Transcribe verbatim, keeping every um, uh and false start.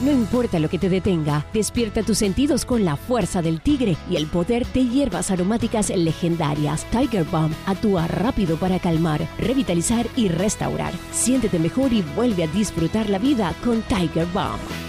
No importa lo que te detenga, despierta tus sentidos con la fuerza del tigre y el poder de hierbas aromáticas legendarias. Tiger Balm actúa rápido para calmar, revitalizar y restaurar. Siéntete mejor y vuelve a disfrutar la vida con Tiger Balm.